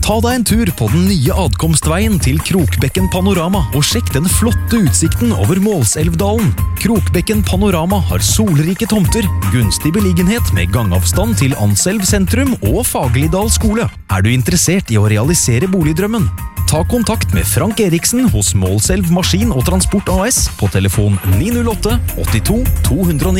Ta deg en tur på den nye adkomstveien til Krokbekken Panorama og sjekk den flotte utsikten over Målselvdalen. Krokbekken Panorama har solrike tomter, gunstig beliggenhet med gangavstand til Anselv sentrum og Fagerlidal skole. Er du interessert i å realisere boligdrømmen? Ta kontakt med Frank Eriksen hos Målselv Maskin og Transport AS på telefon 908 82 290